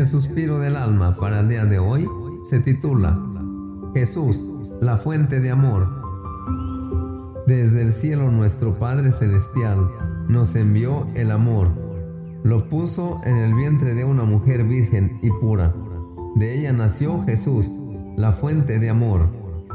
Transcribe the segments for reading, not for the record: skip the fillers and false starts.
El suspiro del alma para el día de hoy se titula Jesús, la fuente de amor. Desde el cielo nuestro Padre Celestial nos envió el amor. Lo puso en el vientre de una mujer virgen y pura. De ella nació Jesús, la fuente de amor.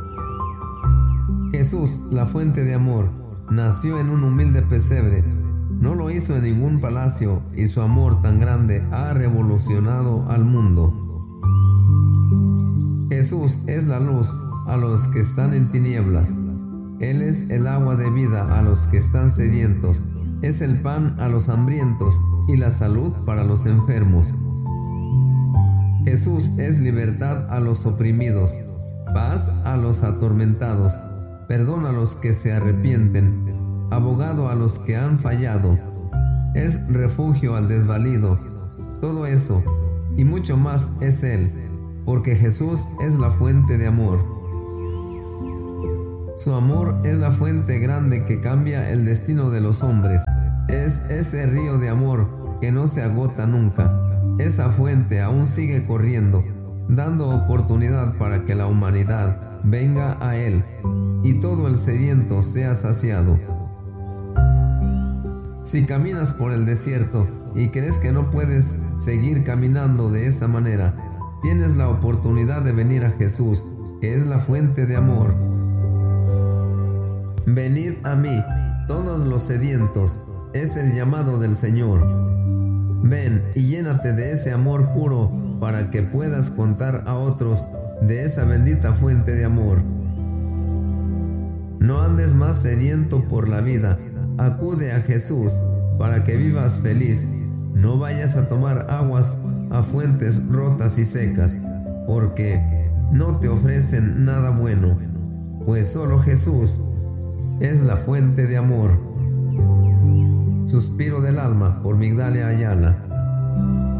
Jesús, la fuente de amor, nació en un humilde pesebre. No lo hizo en ningún palacio y su amor tan grande ha revolucionado al mundo. Jesús es la luz a los que están en tinieblas. Él es el agua de vida a los que están sedientos. Es el pan a los hambrientos y la salud para los enfermos. Jesús es libertad a los oprimidos, paz a los atormentados, perdón a los que se arrepienten, abogado a los que han fallado, es refugio al desvalido. Todo eso y mucho más es Él, porque Jesús es la fuente de amor. Su amor es la fuente grande que cambia el destino de los hombres. Es ese río de amor que no se agota nunca. Esa fuente aún sigue corriendo, dando oportunidad para que la humanidad venga a Él y todo el sediento sea saciado. Si caminas por el desierto y crees que no puedes seguir caminando de esa manera, tienes la oportunidad de venir a Jesús, que es la fuente de amor. Venid a mí, todos los sedientos, es el llamado del Señor. Ven y llénate de ese amor puro para que puedas contar a otros de esa bendita fuente de amor. No andes más sediento por la vida. Acude a Jesús para que vivas feliz. No vayas a tomar aguas a fuentes rotas y secas, porque no te ofrecen nada bueno, pues solo Jesús es la fuente de amor. Suspiro del alma por Migdalia Ayala.